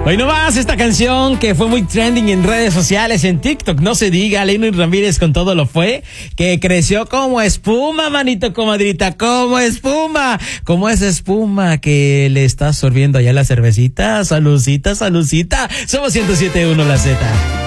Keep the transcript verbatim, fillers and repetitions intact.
Hoy nomás esta canción que fue muy trending en redes sociales, en TikTok, no se diga, Lenny Ramírez con todo lo fue, que creció como espuma, manito comadrita, como espuma, como esa espuma que le está sorbiendo allá la cervecita. Salucita, salucita, somos ciento siete punto uno la Z.